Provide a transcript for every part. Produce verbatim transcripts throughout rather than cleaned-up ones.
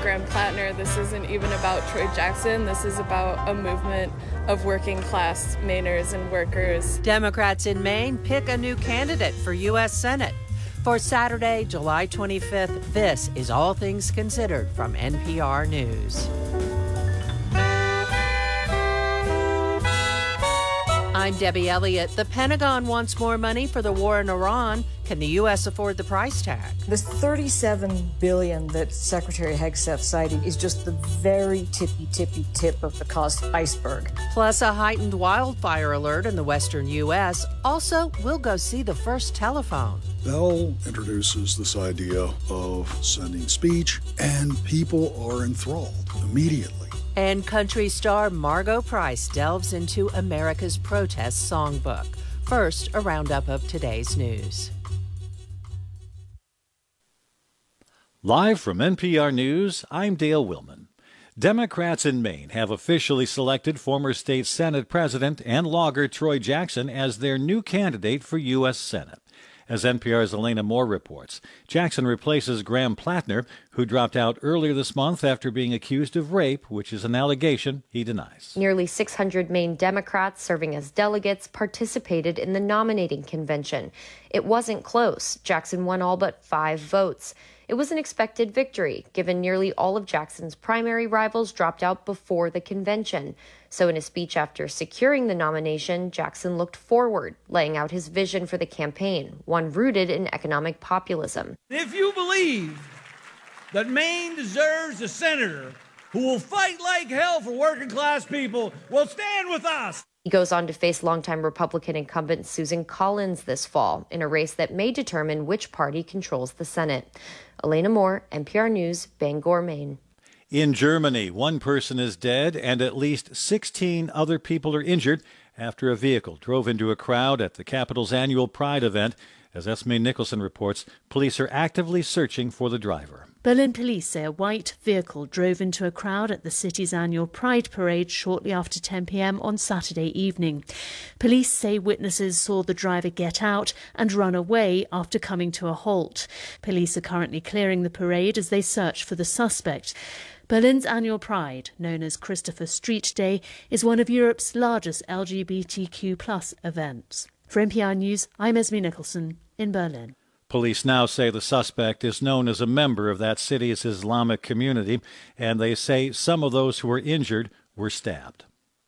Graham Plattner, this isn't even about Troy Jackson. This is about a movement of working class Mainers and workers. Democrats in Maine pick a new candidate for U S Senate. For Saturday, July twenty-fifth, this is All Things Considered from N P R News. I'm Debbie Elliott. The Pentagon wants more money for the war in Iran. Can the U S afford the price tag? The thirty-seven billion dollars that Secretary Hegseth cited is just the very tippy, tippy tip of the cost iceberg. Plus a heightened wildfire alert in the western U S. Also, we'll go see the first telephone. Bell introduces this idea of sending speech, and people are enthralled immediately. And country star Margot Price delves into America's protest songbook. First, a roundup of today's news. Live from N P R News, I'm Dale Willman. Democrats in Maine have officially selected former state Senate President and logger Troy Jackson as their new candidate for U S Senate. As N P R's Elena Moore reports, Jackson replaces Graham Plattner, who dropped out earlier this month after being accused of rape, which is an allegation he denies. Nearly six hundred Maine Democrats serving as delegates participated in the nominating convention. It wasn't close. Jackson won all but five votes. It was an expected victory, given nearly all of Jackson's primary rivals dropped out before the convention. So in a speech after securing the nomination, Jackson looked forward, laying out his vision for the campaign, one rooted in economic populism. If you believe that Maine deserves a senator who will fight like hell for working class people, well, stand with us. He goes on to face longtime Republican incumbent Susan Collins this fall in a race that may determine which party controls the Senate. Elena Moore, N P R News, Bangor, Maine. In Germany, one person is dead and at least sixteen other people are injured after a vehicle drove into a crowd at the capital's annual Pride event. As Esme Nicholson reports, police are actively searching for the driver. Berlin police say a white vehicle drove into a crowd at the city's annual Pride parade shortly after ten p.m. on Saturday evening. Police say witnesses saw the driver get out and run away after coming to a halt. Police are currently clearing the parade as they search for the suspect. Berlin's annual Pride, known as Christopher Street Day, is one of Europe's largest L G B T Q plus events. For N P R News, I'm Esme Nicholson in Berlin. Police now say the suspect is known as a member of that city's Islamic community, and they say some of those who were injured were stabbed.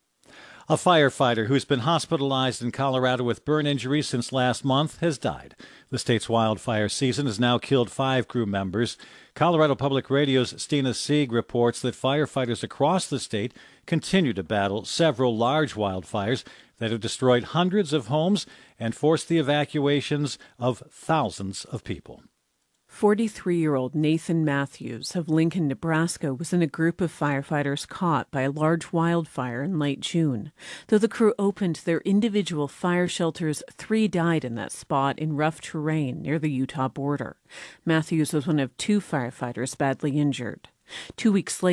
A firefighter who's been hospitalized in Colorado with burn injuries since last month has died. The state's wildfire season has now killed five crew members. Colorado Public Radio's Stina Sieg reports that firefighters across the state continue to battle several large wildfires that have destroyed hundreds of homes and forced the evacuations of thousands of people. forty-three-year-old Nathan Matthews of Lincoln, Nebraska, was in a group of firefighters caught by a large wildfire in late June. Though the crew opened their individual fire shelters, three died in that spot in rough terrain near the Utah border. Matthews was one of two firefighters badly injured. Two weeks later,